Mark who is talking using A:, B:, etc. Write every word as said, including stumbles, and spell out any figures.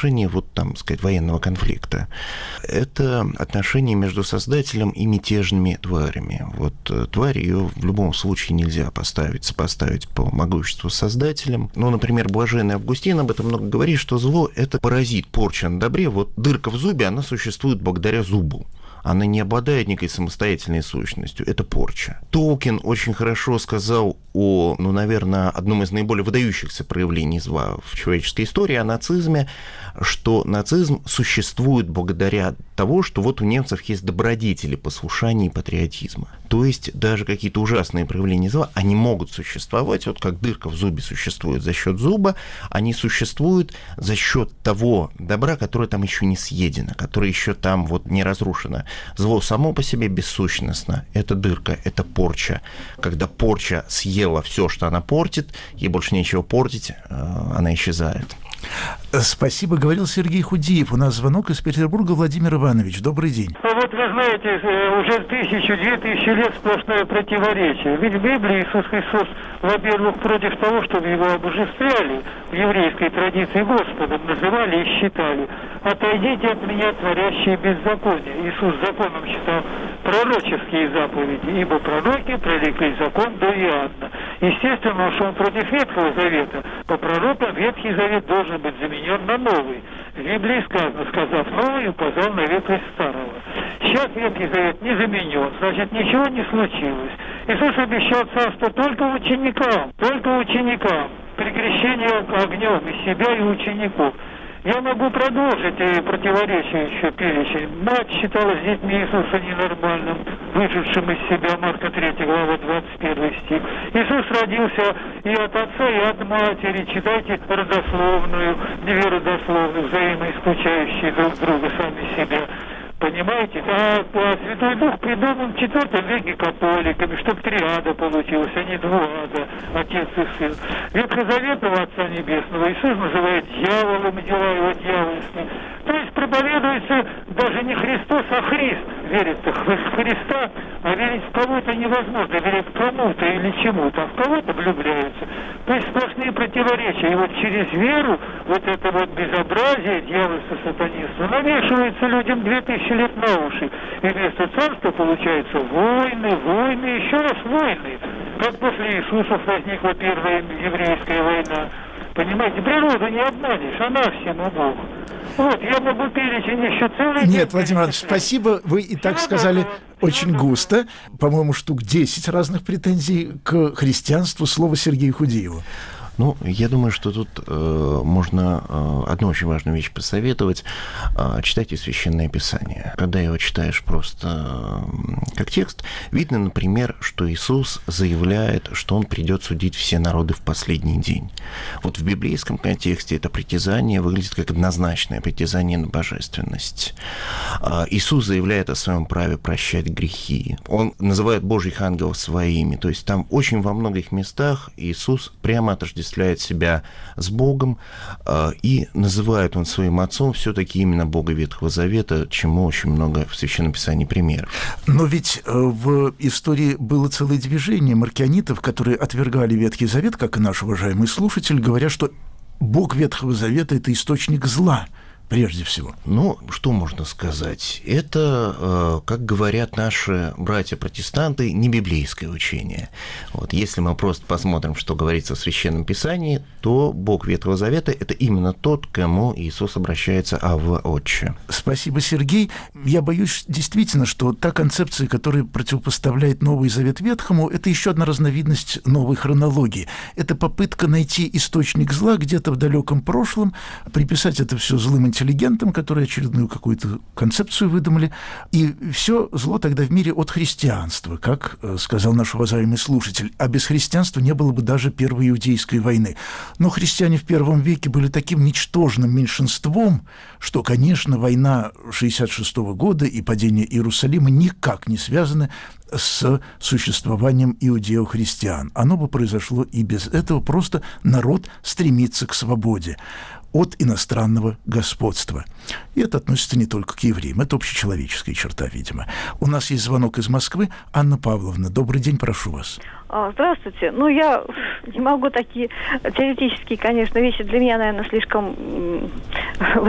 A: отношения вот там, так сказать, военного конфликта. Это отношения между Создателем и мятежными тварями. Вот тварь, ее в любом случае нельзя поставить, сопоставить по могуществу с Создателем. Ну, например, блаженный Августин об этом много говорит, что зло – это паразит, порча на добре. Вот дырка в зубе, она существует благодаря зубу. Она не обладает некой самостоятельной сущностью. Это порча. Толкин очень хорошо сказал о, ну, наверное, одном из наиболее выдающихся проявлений зла в человеческой истории, о нацизме, что нацизм существует благодаря того, что вот у немцев есть добродетели послушания и патриотизма. То есть даже какие-то ужасные проявления зла, они могут существовать, вот как дырка в зубе существует за счет зуба, они существуют за счет того добра, которое там еще не съедено, которое еще там вот не разрушено. Зло само по себе бессущностно. Это дырка, это порча. Когда порча съела все, что она портит, ей больше нечего портить, она исчезает.
B: Спасибо, говорил Сергей Худиев. У нас звонок из Петербурга. Владимир Иванович, добрый день.
C: А вот вы знаете, уже тысячу, две тысячи лет сплошное противоречие. Ведь в Библии Иисус Христос, во-первых, против того, чтобы его обожествляли, в еврейской традиции Господом называли и считали. «Отойдите от меня, творящие беззаконие». Иисус законом считал пророческие заповеди, ибо пророки прорекли закон до Иоанна. Естественно, что он против Ветхого Завета. По пророкам Ветхий Завет должен быть заменен на новый. В Библии сказано, сказав новый, указал на ветхость старого. Сейчас Ветхий Завет не заменен, значит, ничего не случилось. Иисус обещал царство только ученикам, только ученикам, при крещении огнем и себя, и учеников. Я могу продолжить и противоречие еще перечень. Мать считала с детьми Иисуса ненормальным, вышедшим из себя, Марка третья глава, двадцать первый стих. Иисус родился и от отца, и от матери. Читайте родословную, две родословные, взаимоисключающие друг друга, сами себя. Понимаете? А, а Святой Дух придуман в четвёртом веке католиками, чтобы триада получилась, а не двуада, отец и сын. Ветхозаветного Отца Небесного Иисус называет дьяволом, и дела его дьявольские. То есть проповедуется даже не Христос, а Христ. Верит-то в Христа, а верить в кого-то невозможно. Верить к кому-то или чему-то, а в кого-то влюбляются. То есть сплошные противоречия. И вот через веру вот это вот безобразие, дьявольство, сатанинство, навешивается людям две тысячи лет на уши. И вместо царства получается войны, войны, еще раз войны. Как после Иисуса возникла первая еврейская война. Понимаете, природу не обманешь, она всему Богу. Вот, я могу перечень еще целый...
B: Нет, Владимир Иванович, спасибо, вы и так сказали очень густо. По-моему, штук десять разных претензий к христианству. Слово Сергею Худиеву.
A: Ну, я думаю, что тут э, можно э, одну очень важную вещь посоветовать. Э, читайте Священное Писание. Когда его читаешь просто э, как текст, видно, например, что Иисус заявляет, что Он придет судить все народы в последний день. Вот в библейском контексте это притязание выглядит как однозначное притязание на божественность. Э, Иисус заявляет о своем праве прощать грехи. Он называет Божьих ангелов своими. То есть там очень во многих местах Иисус прямо отождествляет себя с Богом, и называет он своим отцом все-таки именно Бога Ветхого Завета, чему очень много в Священном Писании примеров.
B: Но ведь в истории было целое движение маркионитов, которые отвергали Ветхий Завет, как и наш уважаемый слушатель, говоря, что Бог Ветхого Завета – это источник зла. Прежде всего.
A: Ну, что можно сказать? Это, как говорят наши братья-протестанты, не библейское учение. Вот, если мы просто посмотрим, что говорится в Священном Писании, то Бог Ветхого Завета – это именно тот, к кому Иисус обращается Авва Отче.
B: Спасибо, Сергей. Я боюсь действительно, что та концепция, которая противопоставляет Новый Завет Ветхому, это еще одна разновидность новой хронологии. Это попытка найти источник зла где-то в далеком прошлом, приписать это все злым интеллектуалам, интеллигентам, которые очередную какую-то концепцию выдумали. И все зло тогда в мире от христианства, как сказал наш уважаемый слушатель. А без христианства не было бы даже Первой Иудейской войны. Но христиане в первом веке были таким ничтожным меньшинством, что, конечно, война шестьдесят шестого года и падение Иерусалима никак не связаны с существованием иудео-христиан. Оно бы произошло и без этого. Просто народ стремится к свободе от иностранного господства. И это относится не только к евреям. Это общечеловеческая черта, видимо. У нас есть звонок из Москвы. Анна Павловна, добрый день, прошу вас.
D: Здравствуйте. Ну, я не могу такие теоретические, конечно, вещи. Для меня, наверное, слишком